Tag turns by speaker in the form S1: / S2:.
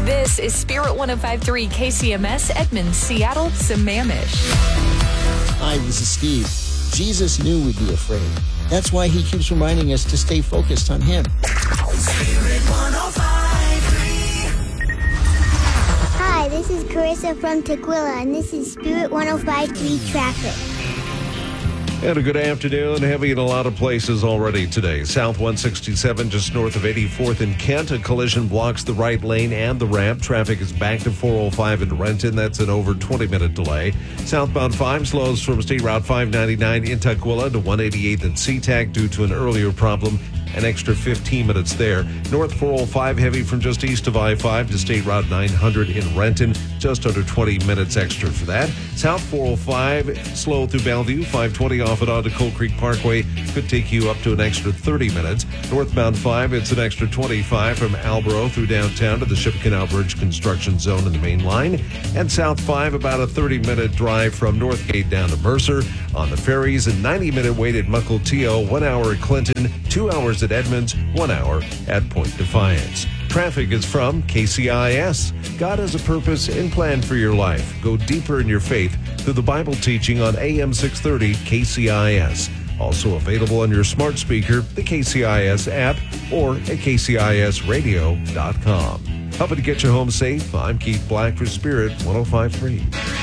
S1: This is Spirit 105.3 KCMS, Edmonds, Seattle, Sammamish.
S2: Hi, this is Steve. Jesus knew we'd be afraid. That's why he keeps reminding us to stay focused on him.
S3: Spirit 105.3.
S4: Hi, this is Carissa from Tequila, and this is Spirit 105.3 Traffic.
S5: And a good afternoon. Heavy in a lot of places already today. South 167 just north of 84th in Kent. A collision blocks the right lane and the ramp. Traffic is back to 405 in Renton. That's an over 20-minute delay. Southbound 5 slows from State Route 599 in Tukwila to 188th at SeaTac due to an earlier problem. An extra 15 minutes there. North 405 heavy from just east of I-5 to State Route 900 in Renton. Just under 20 minutes extra for that. South 405 slow through Bellevue. 520 off and on to Coal Creek Parkway. Could take you up to an extra 30 minutes. Northbound 5, it's an extra 25 from Albro through downtown to the Ship Canal Bridge construction zone in the main line. And South 5, about a 30-minute drive from Northgate down to Mercer. On the ferries, a 90-minute wait at Mukilteo, 1 hour at Clinton, 2 hours at Edmonds, 1 hour at Point Defiance. Traffic is from KCIS. God has a purpose and plan for your life. Go deeper in your faith through the Bible teaching on AM 630 KCIS. Also available on your smart speaker, the KCIS app, or at kcisradio.com. Helping to get you home safe, I'm Keith Black for Spirit 105.3.